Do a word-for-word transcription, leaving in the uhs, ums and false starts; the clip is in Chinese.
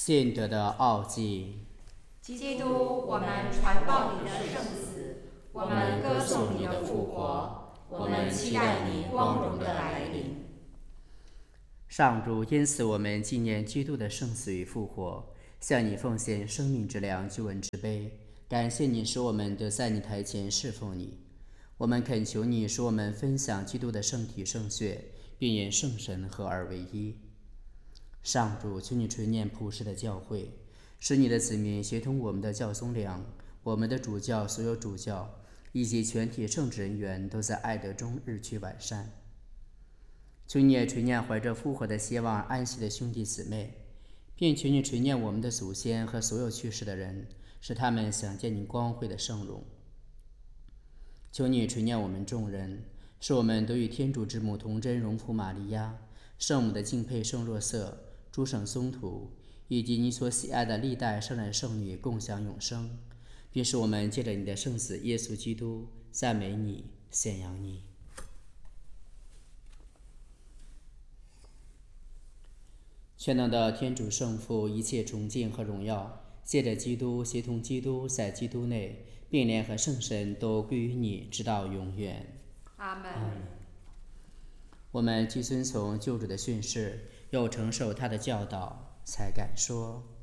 信德的奥迹。 基督，我们传报你的圣死，我们歌颂你的复活，我们期待你光荣的来临。 上主，因此我们纪念基督的圣死与复活，向你奉献生命之粮、救恩之杯，感谢你使我们得在你台前侍奉你。我们恳求你使我们分享基督的圣体圣血，并因圣神合而为一。上主，求你垂念普世的教会，使你的子民协同我们的教宗良、我们的主教、所有主教以及全体圣职人员都在爱德中日趋完善。求你也垂念怀着复活的希望安息的兄弟姊妹，并求你垂念我们的祖先和所有去世的人，使他们想见你光辉的圣容。求你垂念我们众人，使我们得与天主之母童真荣福玛利亚、圣母的敬佩圣若瑟、诸圣宗徒以及你所喜爱的历代圣人圣女共享永生，并使我们借着你的圣子耶稣基督赞美你、献扬你。全能的天主圣父，一切崇敬和荣耀借着基督，协同基督，在基督内，并联合圣神，都归于你，直到永远。 阿门。 我们既遵从救主的训示，又承受他的教导，才敢说：